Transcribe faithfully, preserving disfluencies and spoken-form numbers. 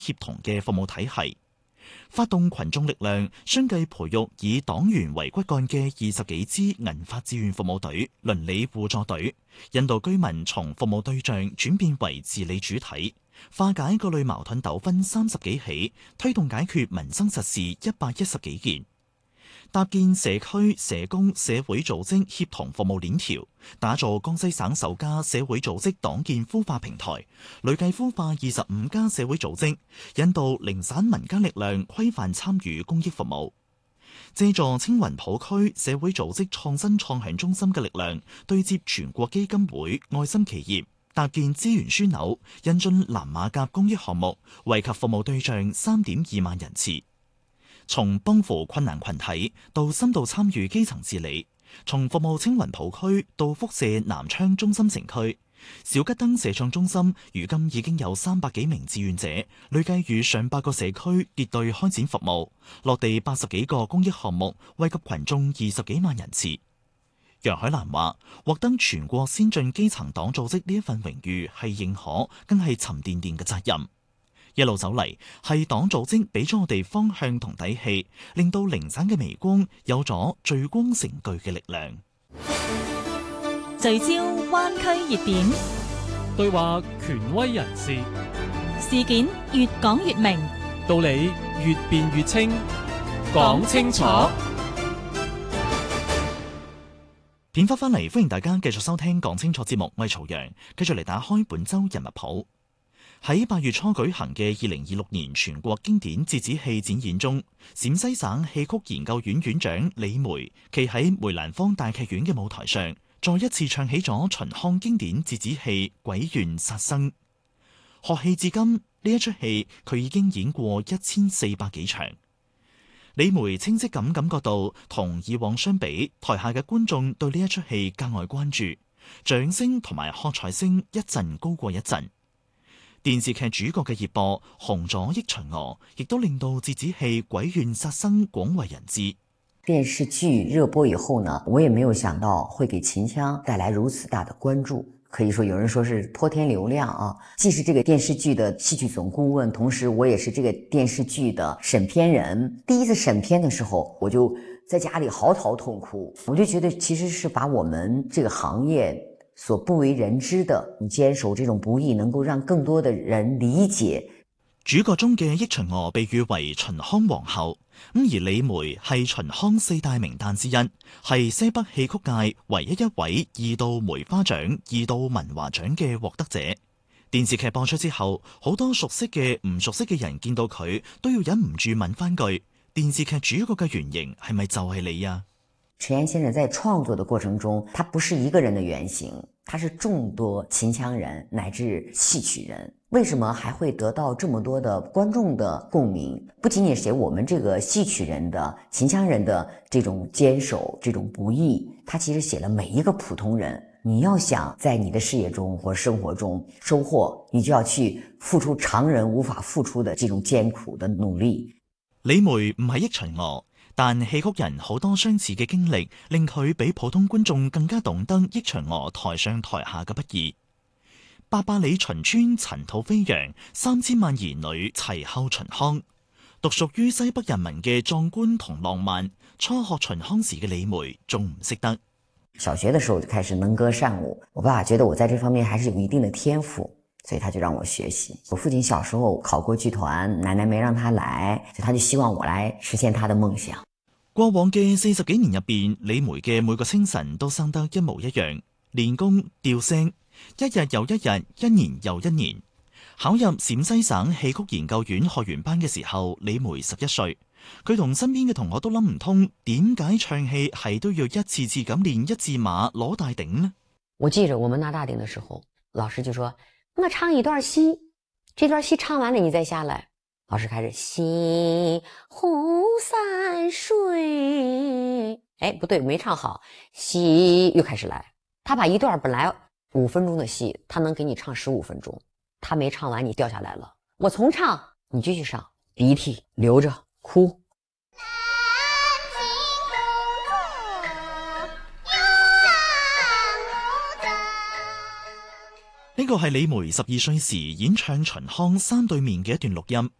協同嘅服務體系，發動群眾力量，相繼培育以黨員為骨幹嘅二十幾支銀髮志願服務隊、鄰里互助隊，引導居民從服務對象轉變為治理主體，化解各類矛盾糾紛三十幾起，推動解決民生實事一百一十幾件。搭建社區、社工、社會組織協同服務鏈條，打造江西省首家社會組織黨建孵化平台，累計孵化二十五家社會組織，引導零散民間力量規範參與公益服務。借助青雲浦區社會組織創新創響中心嘅力量，對接全國基金會、愛心企業，搭建資源樞紐，引進藍馬甲公益項目，惠及服務對象三點二萬人次。從幫扶困難群體到深度參與基層治理，從服務青雲浦區到輻射南昌中心城區，小吉燈社創中心如今已經有三百幾名志願者，累計與上百個社區結對開展服務，落地八十幾個公益項目，惠及群眾二十幾萬人次。楊海蘭話：獲得全國先進基層黨組織呢一份榮譽係認可，更係沉甸甸嘅責任。一路走嚟，係黨組織俾咗我哋方向同底氣，令到零散嘅微光有咗聚光成炬嘅力量。 聚焦灣區熱點， 對話權威人士， 事件越講越明， 道理越辯越清，講清楚。 片花翻嚟，歡迎大家繼續收聽講清楚節目，我係曹陽，繼續嚟打開本周人物譜。喺八月初舉行嘅二零二六年全國經典折子戲展演中，陝西省戲曲研究院院長李梅企喺梅蘭芳大劇院嘅舞台上，再一次唱起咗秦漢經典折子戲《鬼怨殺生》。學戲至今，呢一出戲佢已經演過一千四百幾場。李梅清晰咁感覺到，同以往相比，台下嘅觀眾對呢一出戲格外關注，掌聲同埋喝彩聲一陣高過一陣。電視劇主角嘅熱播紅咗憶秦娥，亦都令到折子戲《鬼怨殺生》廣為人知。 電視劇熱播以後呢，我也沒有想到會給秦腔帶來如此大的關注，可以說有人說是拖天流量啊。既是這個電視劇的戲劇總顧問，同時我也是這個電視劇的審片人。第一次審片的時候，我就在家裏嚎啕痛哭，我就覺得其實是把我們這個行業所不為人知的，你堅守這種不易，能夠讓更多的人理解。 主角中嘅憶秦娥被譽為秦腔皇后，咁而李梅係秦腔四大名旦之一，係西北戲曲界唯一一位二度梅花獎、二度文華獎嘅獲得者。電視劇播出之後，好多熟悉嘅、唔熟悉嘅人見到佢，都要忍唔住問翻句：電視劇主角嘅原型係咪就係你啊？ 陳岩先生在創作的過程中，他不是一個人的原型，他是眾多秦腔人乃至戲曲人。為什麼還會得到這麼多的觀眾的共鳴？不僅僅寫我們這個戲曲人的秦腔人的這種堅守，這種不易，他其實寫了每一個普通人。你要想在你的事業中或生活中收穫，你就要去付出常人無法付出的這種艱苦的努力。 李梅唔係憶秦娥，但戲曲人好多相似嘅經歷，令佢比普通觀眾更加懂得憶秦娥台上台下嘅不易。八百里秦川塵土飛揚，三千萬兒女齊候秦腔。獨屬於西北人民嘅壯觀同浪漫，初學秦腔時嘅李梅仲唔識得。 小學的時候就開始能歌善舞，我爸爸覺得我在這方面還是有一定的天賦，所以他就讓我學習。我父親小時候考過劇團，奶奶沒讓他來，所以他就希望我來實現他的夢想。 過往嘅四十幾年入邊，李梅嘅每個清晨都生得一模一樣，練功調聲，一日又一日，一年又一年。考入陝西省戲曲研究院學員班嘅時候，李梅十一歲。佢同身邊嘅同學都諗唔通，點解唱戲係都要一次次咁練一字馬攞大頂呢？ 我記着我們拿大頂的時候，老師就說：我唱一段戲，這段戲唱完了你再下來。老師開始西湖山水，哎，不對，沒唱好，西又開始來。他把一段本來五分鐘的戲，他能給你唱十五分鐘，他沒唱完你掉下來了。我重唱，你繼續上，鼻涕流着哭。 呢個係李梅十二歲時演唱秦腔《山對面》嘅一段錄音。